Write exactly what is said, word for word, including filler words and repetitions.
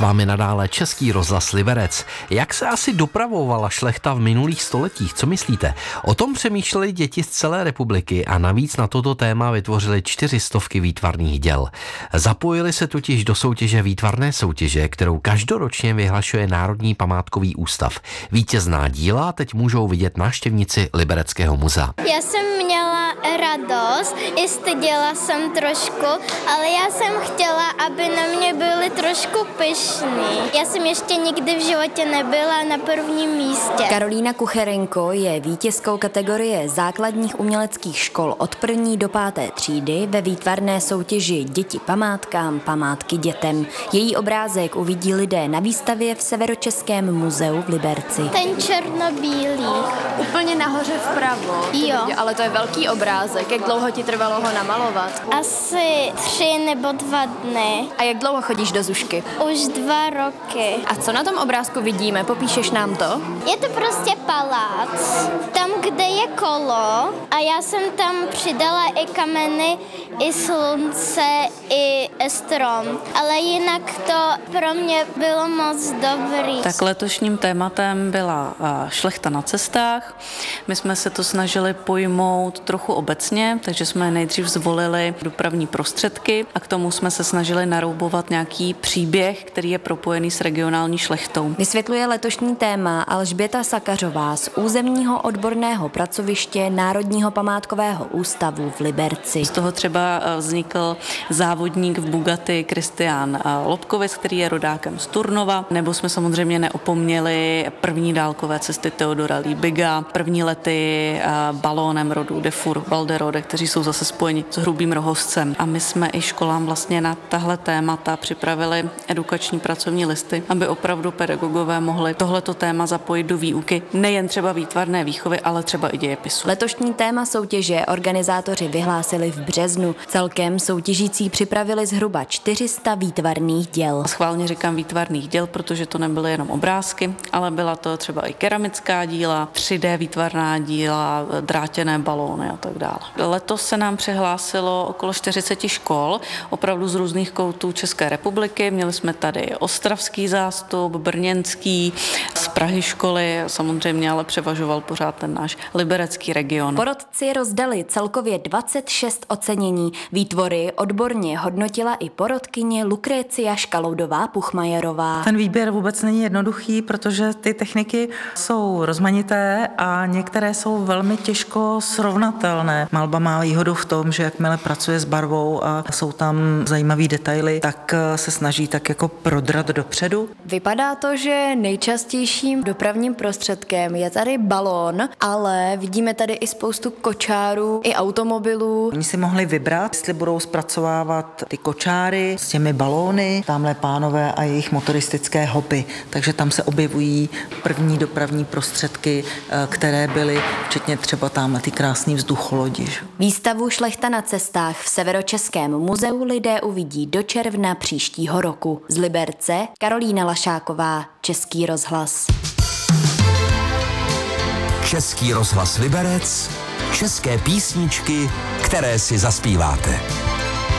vámi nadále Český rozhlas Liberec. Jak se asi dopravovala šlechta v minulých stoletích? Co myslíte? O tom přemýšleli děti z celé republiky a navíc na toto téma vytvořili čtyři stovky výtvarných děl. Zapojili se totiž do soutěže výtvarné soutěže, kterou každoročně vyhlašuje Národní památkový ústav. Vítězná díla teď můžou vidět návštěvníci Libereckého muzea. Já jsem měla radost, i styděla jsem trošku, ale já jsem chtěla, aby na mě byli trošku pyšní. Já jsem ještě nikdy v životě nebyla na prvním místě. Karolína Kucherenko je vítězkou kategorie základních uměleckých škol od první do páté třídy ve výtvarné soutěži Děti památkám, památky dětem. Její obrázek uvidí lidé na výstavě v Severočeském muzeu v Liberci. Ten černobílý. Úplně nahoře vpravo. Jo. Ale to je velký obrázek. Jak dlouho ti trvalo ho namalovat? Asi tři nebo dva dny. A jak dlouho chodíš do Zušky? Už dva roky. A co na tom obrázku vidíme? Popíšeš nám to? Je to prostě palác, tam, kde je kolo a já jsem tam přidala i kameny, i slunce, i strom. Ale jinak to pro mě bylo moc dobrý. Tak letošním tématem byla šlechta na cestách. My jsme se to snažili pojmout trochu obecně, takže jsme nejdřív zvolili dopravní prostředky a k tomu jsme se snažili naroubovat nějaký příběh, který je propojený s regionální šlechtou. Vysvětluje letošní téma Alžběta Sakařová z územního odborného pracoviště Národního památkového ústavu v Liberci. Z toho třeba vznikl závodník v Bugatti Kristián Lobkovic, který je rodákem z Turnova, nebo jsme samozřejmě neopomněli první dálkové cesty Theodora Liebiga, první lety balónem rodu Defur Balderode, kteří jsou zase spojeni s Hrubým Rohozcem. A my jsme i školám vlastně na tahle témata připravili edukační pracovní listy, aby opravdu pedagogové mohli tohleto téma zapojit do výuky nejen třeba výtvarné výchovy, ale třeba i dějepisu. Letošní téma soutěže organizátoři vyhlásili v březnu. Celkem soutěžící připravili zhruba čtyři sta výtvarných děl. Schválně říkám výtvarných děl, protože to nebyly jenom obrázky, ale byla to třeba i keramická díla, tři dé výtvarná díla, drátěné balóny a tak dále. Letos se nám přihlásilo okolo čtyřicet škol, opravdu z různých koutů České republiky. Měli jsme tady ostravský zástup, brněnský, z Prahy školy, samozřejmě ale převažoval pořád ten náš liberecký region. Porotci rozdali celkově dvacet šest ocenění. Výtvory odborně hodnotila i porotkyně Lukrécia Škaloudová-Puchmajerová. Ten výběr vůbec není jednoduchý, protože ty techniky jsou rozmanité a některé jsou velmi těžko srovnatelné. Malba má výhodu v tom, že jakmile pracuje s barvou a jsou tam zajímavý detaily, tak se snaží tak jako prodrat dopředu. Vypadá to, že nejčastějším dopravním prostředkem je tady balón, ale vidíme tady i spoustu kočárů, i automobilů. Oni si mohli vybrat, jestli budou zpracovávat ty kočáry s těmi balóny, tamhle pánové a jejich motoristické hopy. Takže tam se objevují první dopravní prostředky, které byly, včetně třeba tamhle ty krásný vzducholodi. Výstavu Šlechta na cestách v Severočeském muzeu lidé uvidí do června příštího roku. Z Liberce Karolína Lašáková, Český rozhlas. Český rozhlas Liberec, české písničky, které si zaspíváte.